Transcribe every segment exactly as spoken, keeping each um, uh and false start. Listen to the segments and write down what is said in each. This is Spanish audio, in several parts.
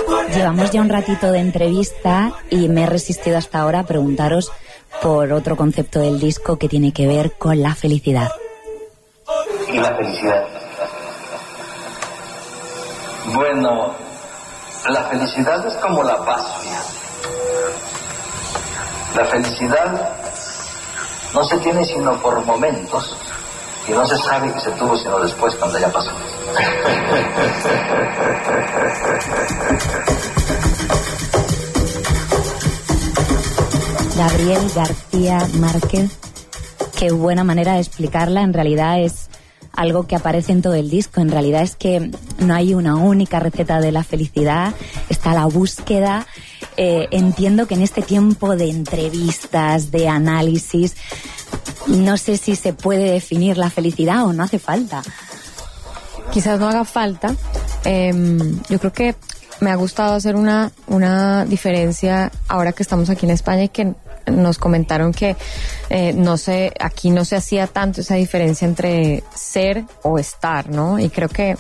Llevamos ya un ratito de entrevista y me he resistido hasta ahora a preguntaros por otro concepto del disco que tiene que ver con la felicidad. Y la felicidad. Bueno, la felicidad es como la paz, fíjate. La felicidad no se tiene sino por momentos y no se sabe que se tuvo sino después cuando ya pasó. Gabriel García Márquez, qué buena manera de explicarla. En realidad es algo que aparece en todo el disco. En realidad es que no hay una única receta de la felicidad, está la búsqueda. Eh, entiendo que en este tiempo de entrevistas, de análisis, no sé si se puede definir la felicidad o no hace falta. Quizás no haga falta. Eh, yo creo que me ha gustado hacer una, una diferencia ahora que estamos aquí en España y que nos comentaron que eh, no sé, aquí no se hacía tanto esa diferencia entre ser o estar, ¿no? Y creo que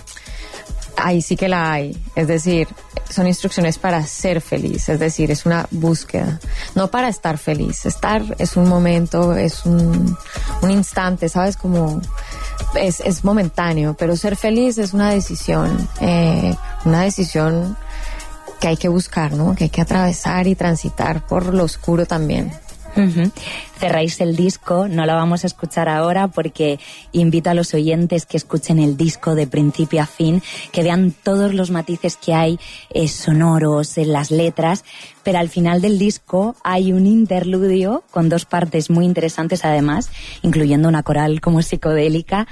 ahí sí que la hay. Es decir, son instrucciones para ser feliz, es decir, es una búsqueda, no para estar feliz. Estar es un momento, es un, un instante, ¿sabes? Como es, es momentáneo, pero ser feliz es una decisión, eh, una decisión que hay que buscar, ¿no? Que hay que atravesar y transitar por lo oscuro también. Uh-huh. Cerráis el disco, no la vamos a escuchar ahora porque invito a los oyentes que escuchen el disco de principio a fin, que vean todos los matices que hay eh, sonoros en las letras, pero al final del disco hay un interludio con dos partes muy interesantes además, incluyendo una coral como psicodélica,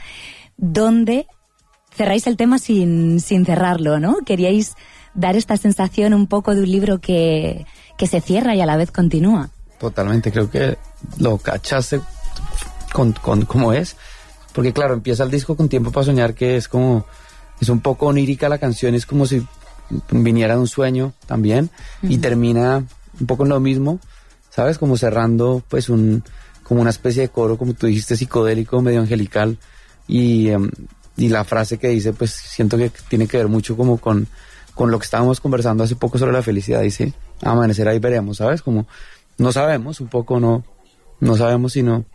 donde cerráis el tema sin, sin cerrarlo, ¿no? Queríais dar esta sensación un poco de un libro que, que se cierra y a la vez continúa. Totalmente, creo que lo cachaste con, con cómo es, porque claro, empieza el disco con Tiempo para Soñar, que es como, es un poco onírica la canción, es como si viniera de un sueño también, uh-huh. Y termina un poco en lo mismo, ¿sabes? Como cerrando pues un, como una especie de coro, como tú dijiste, psicodélico, medio angelical, y, um, y la frase que dice, pues siento que tiene que ver mucho como con, con lo que estábamos conversando hace poco sobre la felicidad, dice, amanecer ahí veremos, ¿sabes? Como no sabemos, un poco no, no sabemos si no,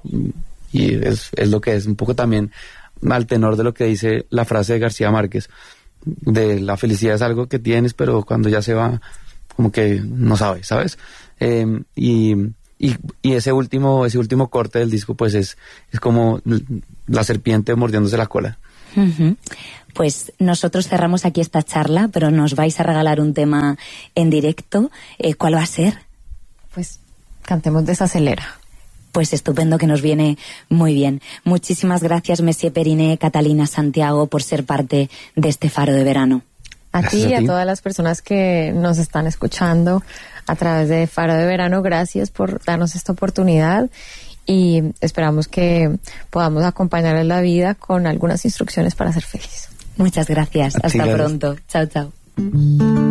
y es, es lo que es, un poco también al tenor de lo que dice la frase de García Márquez, de la felicidad es algo que tienes, pero cuando ya se va, como que no sabes, ¿sabes? Eh, y, y, y ese último, ese último corte del disco, pues es, es como la serpiente mordiéndose la cola. Uh-huh. Pues nosotros cerramos aquí esta charla, pero nos vais a regalar un tema en directo. Eh, ¿Cuál va a ser? Pues cantemos Desacelera. Pues estupendo, que nos viene muy bien. Muchísimas gracias, Messier Periné, Catalina Santiago, por ser parte de este Faro de Verano. A ti y a, a todas las personas que nos están escuchando a través de Faro de Verano, gracias por darnos esta oportunidad y esperamos que podamos acompañar en la vida con algunas instrucciones para ser feliz. Muchas gracias. Hasta pronto. Chao, chao.